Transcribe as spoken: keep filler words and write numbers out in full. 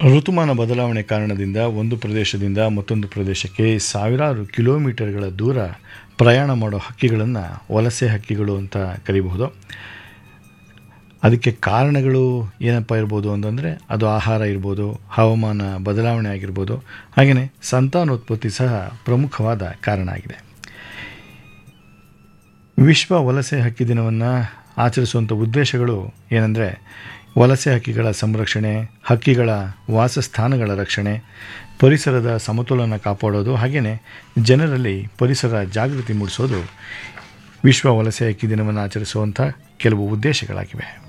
ಋತುಮಾನ ಬದಲಾವಣೆ ಕಾರಣದಿಂದ ಒಂದು ಪ್ರದೇಶದಿಂದ ಮತ್ತೊಂದು ಪ್ರದೇಶಕ್ಕೆ ಸಾವಿರಾರು ಕಿಲೋಮೀಟರ್ಗಳ ದೂರ ಪ್ರಯಾಣ ಮಾಡೋ ಹಕ್ಕಿಗಳನ್ನು ವಲಸೆ ಹಕ್ಕಿಗಳು ಅಂತ ಕರೀಬಹುದು. ಅದಕ್ಕೆ ಕಾರಣಗಳು ಏನಪ್ಪ ಇರ್ಬೋದು ಅಂತಂದರೆ ಅದು ಆಹಾರ ಇರ್ಬೋದು, ಹವಾಮಾನ ಬದಲಾವಣೆ ಆಗಿರ್ಬೋದು, ಹಾಗೆಯೇ ಸಂತಾನೋತ್ಪತ್ತಿ ಸಹ ಪ್ರಮುಖವಾದ ಕಾರಣ ಆಗಿದೆ. ವಿಶ್ವ ವಲಸೆ ಹಕ್ಕಿ ದಿನವನ್ನು ಆಚರಿಸುವಂಥ ಉದ್ದೇಶಗಳು ಏನಂದರೆ ವಲಸೆ ಹಕ್ಕಿಗಳ ಸಂರಕ್ಷಣೆ, ಹಕ್ಕಿಗಳ ವಾಸಸ್ಥಾನಗಳ ರಕ್ಷಣೆ, ಪರಿಸರದ ಸಮತೋಲನ ಕಾಪಾಡೋದು, ಹಾಗೆಯೇ ಜನರಲ್ಲಿ ಪರಿಸರ ಜಾಗೃತಿ ಮೂಡಿಸೋದು ವಿಶ್ವ ವಲಸೆ ಹಕ್ಕಿ ದಿನವನ್ನು ಆಚರಿಸುವಂಥ ಕೆಲವು ಉದ್ದೇಶಗಳಾಗಿವೆ.